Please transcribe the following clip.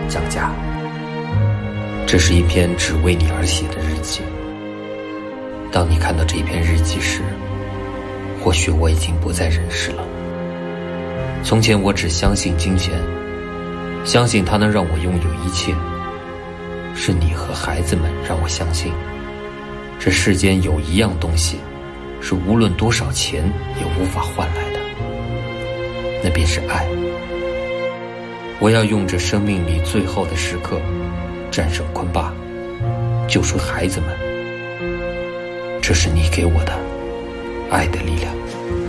降价。这是一篇只为你而写的日记。当你看到这篇日记时，或许我已经不在人世了。从前我只相信金钱，相信它能让我拥有一切。是你和孩子们让我相信，这世间有一样东西，是无论多少钱也无法换来的，那便是爱。我要用这生命里最后的时刻，战胜昆巴，救出孩子们。这是你给我的爱的力量。